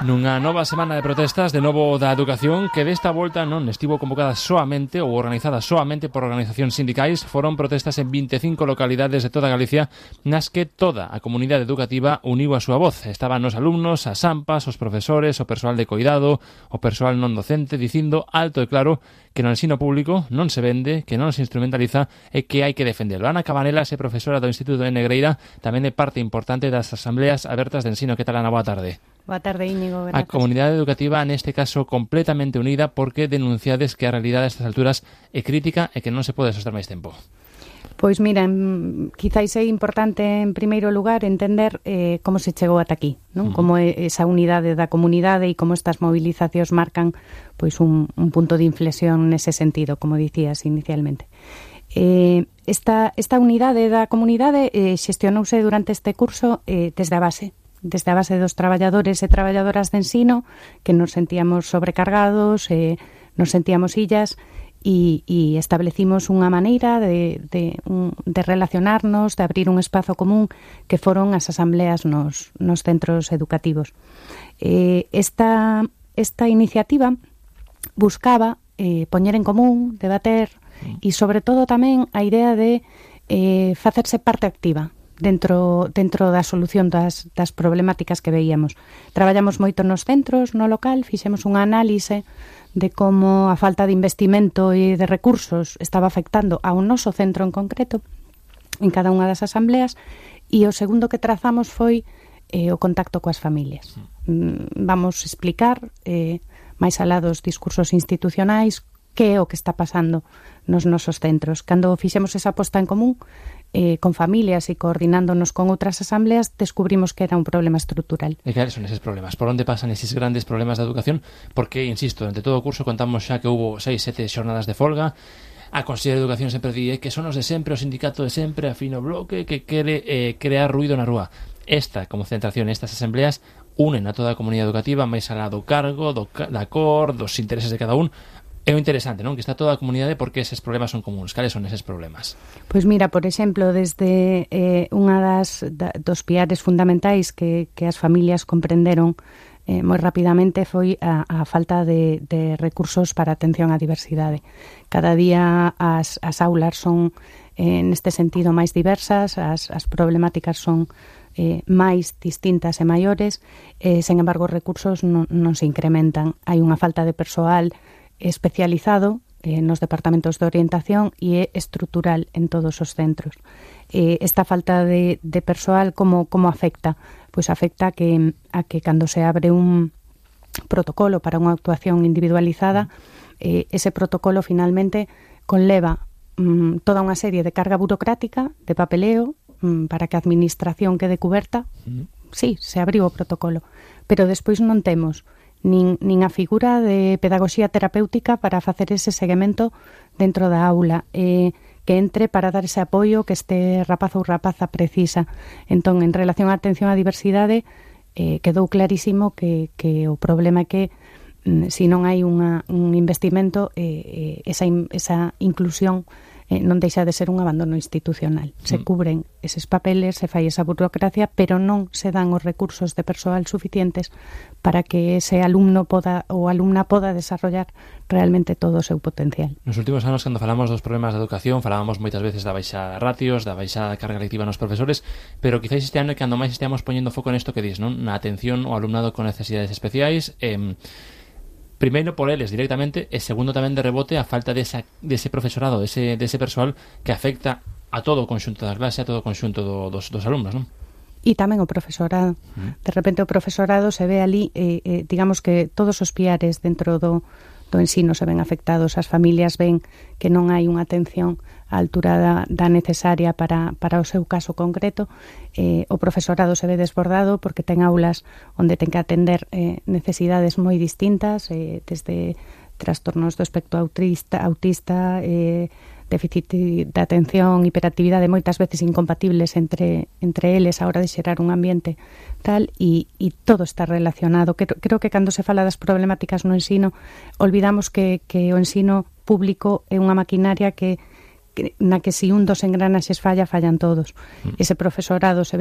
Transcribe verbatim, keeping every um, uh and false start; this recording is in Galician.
Nunha nova semana de protestas de novo da educación que desta volta non estivo convocada soamente ou organizada soamente por organizacións sindicais. Foron protestas en vinte e cinco localidades de toda Galicia nas que toda a comunidade educativa uniu a súa voz. Estaban os alumnos, as AMPAs, os profesores, o persoal de coidado, o persoal non docente, dicindo alto e claro que no ensino público non se vende, que non se instrumentaliza e que hai que defendelo. Ana Cabanelas é profesora do Instituto de Negreira, tamén é parte importante das asambleas abertas de ensino. Que tal, Ana? Boa tarde. Boa tarde, Íñigo. Gracias. A comunidade educativa, neste caso, completamente unida porque denunciades que a realidade a estas alturas é crítica e que non se pode soster máis tempo. Pois mira, quizáis é importante en primeiro lugar entender eh, como se chegou ata aquí, non? Uh-huh. Como é esa unidade da comunidade e como estas movilizacións marcan pois un, un punto de inflexión nese sentido, como dicías inicialmente. Eh, esta, esta unidade da comunidade eh, xestionouse durante este curso eh, desde a base, desde a base dos traballadores e traballadoras de ensino, que nos sentíamos sobrecargados, eh, nos sentíamos illas, e, e establecimos unha maneira de, de, un, de relacionarnos, de abrir un espazo común, que foron as asambleas nos, nos centros educativos. Eh, esta, esta iniciativa buscaba eh, poñer en común, debater, e sobre todo tamén a idea de eh, facerse parte activa dentro dentro da solución das, das problemáticas que veíamos. Traballamos moito nos centros, no local, fixemos unha análise de como a falta de investimento e de recursos estaba afectando ao noso centro en concreto en cada unha das asambleas, e o segundo que trazamos foi eh, o contacto coas familias. Vamos explicar eh, máis alá dos discursos institucionais que é o que está pasando nos nosos centros. Cando fixemos esa posta en común eh, con familias e coordinándonos con outras asambleas, descubrimos que era un problema estrutural. E que son eses problemas? Por onde pasan eses grandes problemas da educación? Porque, insisto, durante todo o curso contamos xa que hubo seis, sete xornadas de folga. A Consellería de Educación sempre di que son os de sempre, o sindicato de sempre, a fino bloque, que quere eh, crear ruido na rúa. Esta concentración, estas asambleas, unen a toda a comunidade educativa, máis alá do cargo, do, da cor, dos intereses de cada un. É o interesante, non? Que está toda a comunidade porque eses problemas son comuns. Cales son eses problemas? Pois mira, por exemplo, desde eh, unha das da, dos piares fundamentais que, que as familias comprenderon eh, moi rapidamente foi a, a falta de, de recursos para atención á diversidade. Cada día as, as aulas son, eh, neste sentido, máis diversas, as, as problemáticas son eh, máis distintas e maiores, eh, sen embargo, os recursos non, non se incrementan. Hai unha falta de persoal especializado eh, nos departamentos de orientación e é estrutural en todos os centros. Eh, esta falta de, de persoal como, como afecta? Pois afecta a que, a que cando se abre un protocolo para unha actuación individualizada, eh, ese protocolo finalmente conleva mm, toda unha serie de carga burocrática, de papeleo, mm, para que a administración quede cuberta. Sí, se abriu o protocolo, pero despois non temos nin, nin a figura de pedagogía terapéutica para facer ese seguimento dentro da aula, eh, que entre para dar ese apoio que este rapaz ou rapaza precisa. Entón, en relación á atención á diversidade, eh, quedou clarísimo que, que o problema é que mm, se non hai unha, un investimento, eh, eh, esa, esa inclusión eh, non deixa de ser un abandono institucional. Se mm. cubren eses papeles, se fai esa burocracia, pero non se dan os recursos de persoal suficientes para que ese alumno poda ou alumna poda desarrollar realmente todo o seu potencial. Nos últimos anos, cando falamos dos problemas da educación, falábamos moitas veces da baixa ratios, da baixa carga lectiva nos profesores, pero quizáis este ano é cando máis esteamos poñendo foco nesto que dis, non? Na atención ao alumnado con necesidades especiais. Eh, primeiro por eles directamente e segundo tamén de rebote a falta desa, dese profesorado, dese, dese persoal que afecta a todo o conxunto da clase, a todo o conxunto do, dos, dos alumnos, non? E tamén o profesorado. De repente o profesorado se ve ali, eh, eh, digamos que todos os piares dentro do, do ensino se ven afectados, as familias ven que non hai unha atención á altura da, da necesaria para, para o seu caso concreto, eh, o profesorado se ve desbordado porque ten aulas onde ten que atender eh, necesidades moi distintas, eh, desde trastornos do espectro autista, autista eh, déficit de atención, hiperactividade, moitas veces incompatibles entre, entre eles a hora de xerar un ambiente tal, e, e todo está relacionado. Creo, creo que cando se fala das problemáticas no ensino, olvidamos que, que o ensino público é unha maquinaria que, que na que se un dos engranaxes falla, fallan todos. Ese profesorado se